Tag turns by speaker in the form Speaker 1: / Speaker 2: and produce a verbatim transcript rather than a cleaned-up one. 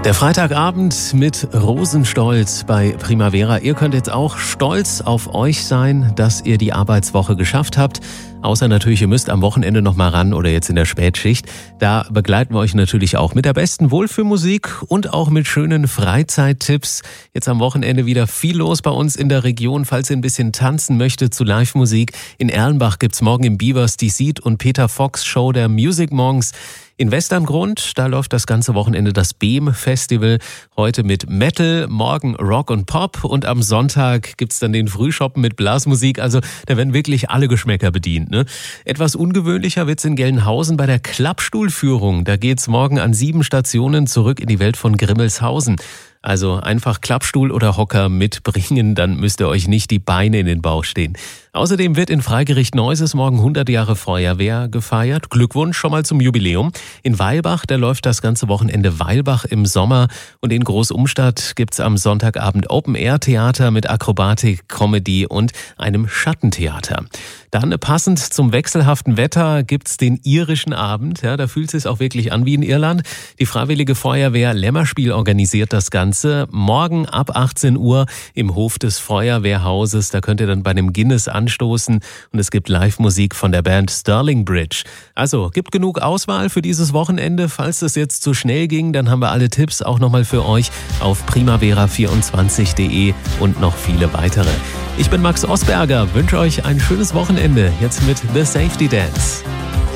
Speaker 1: Der Freitagabend mit Rosenstolz bei Primavera. Ihr könnt jetzt auch stolz auf euch sein, dass ihr die Arbeitswoche geschafft habt. Außer natürlich, ihr müsst am Wochenende noch mal ran oder jetzt in der Spätschicht. Da begleiten wir euch natürlich auch mit der besten Wohlfühlmusik und auch mit schönen Freizeittipps. Jetzt am Wochenende wieder viel los bei uns in der Region. Falls ihr ein bisschen tanzen möchtet zu Live-Musik. In Erlenbach gibt's morgen im Beavers die Seed und Peter Fox Show der Music Monks. In Westerngrund, da läuft das ganze Wochenende das Beam Festival. Heute mit Metal, morgen Rock und Pop und am Sonntag gibt's dann den Frühschoppen mit Blasmusik. Also da werden wirklich alle Geschmäcker bedient. Ne? Etwas ungewöhnlicher wird's in Gelnhausen bei der Klappstuhlführung. Da geht's morgen an sieben Stationen zurück in die Welt von Grimmelshausen. Also einfach Klappstuhl oder Hocker mitbringen, dann müsst ihr euch nicht die Beine in den Bauch stehen. Außerdem wird in Freigericht Neuses morgen hundert Jahre Feuerwehr gefeiert. Glückwunsch schon mal zum Jubiläum. In Weilbach, da läuft das ganze Wochenende Weilbach im Sommer. Und in Großumstadt gibt's am Sonntagabend Open-Air-Theater mit Akrobatik, Comedy und einem Schattentheater. Dann passend zum wechselhaften Wetter gibt's den irischen Abend. Ja, da fühlt es sich auch wirklich an wie in Irland. Die Freiwillige Feuerwehr Lämmerspiel organisiert das Ganze. Morgen ab achtzehn Uhr im Hof des Feuerwehrhauses. Da könnt ihr dann bei einem Guinness anstoßen und es gibt Live-Musik von der Band Sterling Bridge. Also, gibt genug Auswahl für dieses Wochenende. Falls das jetzt zu schnell ging, dann haben wir alle Tipps auch nochmal für euch auf primavera vierundzwanzig punkt de und noch viele weitere. Ich bin Max Osberger, wünsche euch ein schönes Wochenende. Jetzt mit The Safety Dance.